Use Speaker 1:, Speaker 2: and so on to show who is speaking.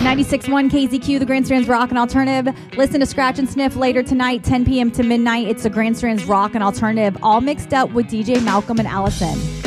Speaker 1: 96.1 KZQ, the Grandstands Rock and Alternative. Listen to Scratch and Sniff later tonight, 10 p.m. to midnight. It's the Grandstands Rock and Alternative, all mixed up with DJ Malcolm and Allison.